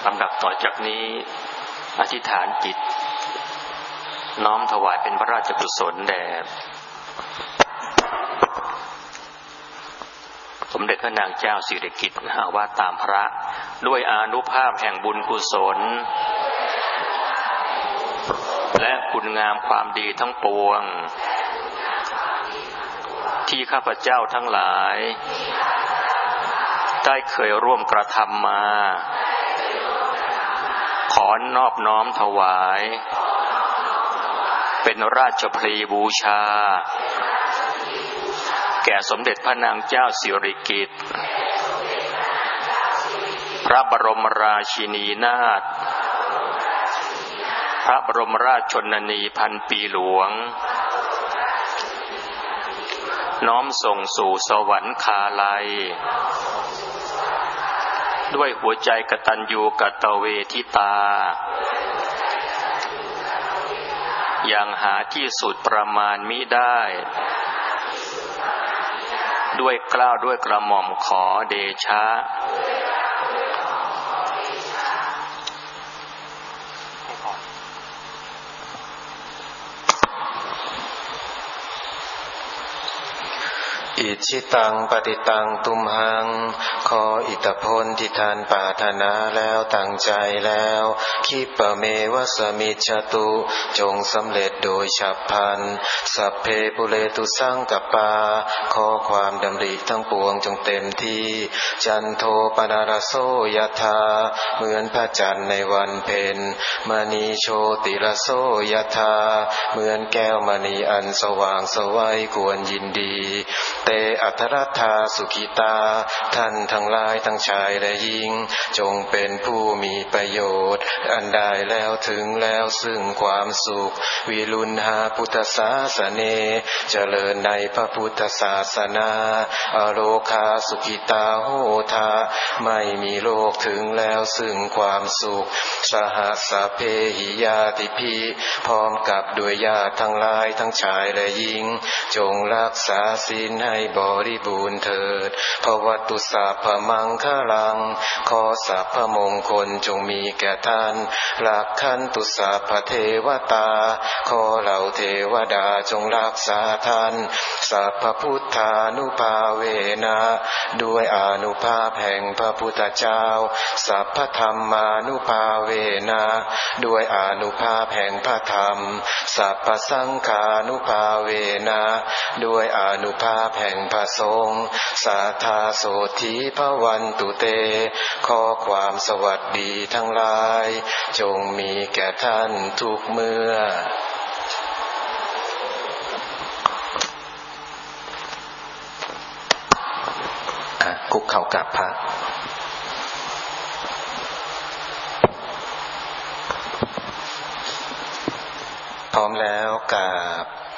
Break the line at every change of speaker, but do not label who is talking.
ลำดับต่อจากนี้อธิษฐานจิตน้อมถวายเป็นพระราชกุศลแด่สมเด็จพระนางเจ้าสิริกิติ์ว่าตามพระด้วยอานุภาพแห่งบุญกุศลและคุณงามความดีทั้งปวงที่ข้าพเจ้าทั้งหลายได้เคยร่วมกระทำมาขอนอบน้อมถวายเป็นราชพลีบูชาแก่สมเด็จพระนางเจ้าสิริกิติ์พระบรมราชินีนาถพระบรมราชชนนีพันปีหลวงน้อมส่งสู่สวรรคาลัยด้วยหัวใจกตัญญูกตเวทิตาอย่างหาที่สุดประมาณมิได้ด้วยเกล้าด้วยกระหม่อมขอเดชะ
อิชิตังปฏิตังตุมหังขออิทธิพลที่ท่านปรารถนาแล้วตั้งใจแล้วคิปะเมวะสมิจฉตุจงสำเร็จโดยฉับพลันสัพเพปุเรตุสังกปาขอความดำริทั้งปวงจงเต็มที่จันโทปนารโสยถาเหมือนพระจันทร์ในวันเพ็ญมณีโชติรโสยถาเหมือนแก้วมณีอันสว่างไสวควรยินดีเตอัทรัตถาสุขิตาท่านทั้งหลายทั้งชายและหญิงจงเป็นผู้มีประโยชน์อันได้แล้วถึงแล้วซึ่งความสุขวิรุณหาพุทธศาสเนเจริญในพระพุทธศาสนาอโลคาสุขิตาโหทาไม่มีโลกถึงแล้วซึ่งความสุขสหัสสะเพหิยาติภิพร้อมกับด้วยญาติทั้งหลายทั้งชายและหญิงจงรักษาศีลให้บริบูรณ์เถิดภวัตุสัพพมังคลังขอสัพพมงคลจงมีแก่ท่านรักขันตุสัพพเทวตาขอเหล่าเทวดาจงรักษาท่านสัพพพุทธานุภาเวนะด้วยอานุภาพแห่งพระพุทธเจ้าสัพพธรรมานุภาเวนะด้วยอานุภาพแห่งพระธรรมสัพพสังฆานุภาเวนะด้วยอานุภาพแห่งพระสงฆ์สาธาโสธีภวันตุเตขอความสวัสดีทั้งหลายจงมีแก่ท่านทุกเมื่อคุกเข่ากับพระพร้อมแล้วกราบ